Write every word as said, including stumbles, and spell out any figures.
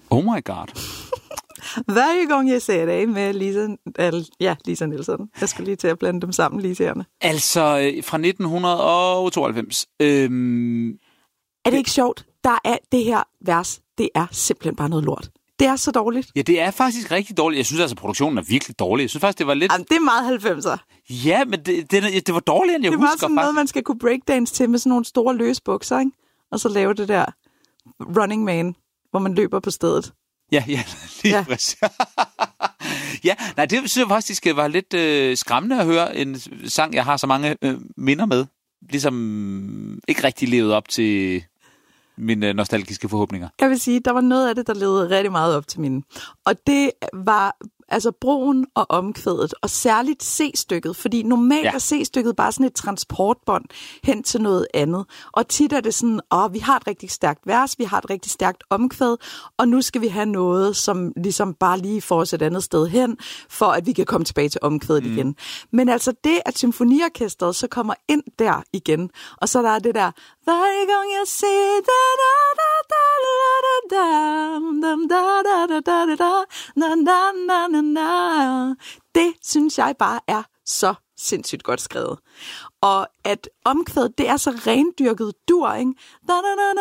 Oh my god. Hver gang jeg ser det med Lisa, øh, ja, Lisa Nielsen. Jeg skal lige til at blande dem sammen, Lisaerne. Altså, fra nitten tooghalvfems. Øhm, er det ikke sjovt? Der er det her vers, det er simpelthen bare noget lort. Det er så dårligt. Ja, det er faktisk rigtig dårligt. Jeg synes altså, produktionen er virkelig dårlig. Jeg synes faktisk, det var lidt... Jamen, det er meget halvfemser. Ja, men det, det, det var dårligere, end jeg det husker. Det var sådan faktisk. noget, man skal kunne breakdance til med sådan nogle store løsbukser, ikke? Og så lave det der running man, hvor man løber på stedet. Ja, ja, lige ja. præcis. Ja, nej, det synes jeg faktisk var lidt øh, skræmmende at høre en sang, jeg har så mange øh, minder med. Ligesom ikke rigtig levet op til mine nostalgiske forhåbninger. Jeg vil sige, der var noget af det, der levede rigtig meget op til mine. Og det var altså broen og omkvædet, og særligt C-stykket, fordi normalt ja. er C-stykket bare sådan et transportbånd hen til noget andet. Og tit er det sådan, åh, vi har et rigtig stærkt vers, vi har et rigtig stærkt omkvæd, og nu skal vi have noget, som ligesom bare lige får os et andet sted hen, for at vi kan komme tilbage til omkvædet mm. igen. Men altså det, at symfoniorkestret så kommer ind der igen, og så der er det der, hver gang jeg ser da da da da da da da da da da da da. Det synes jeg bare er så sindssygt godt skrevet. Og at omkvædet, det er så rendyrket dur, ikke?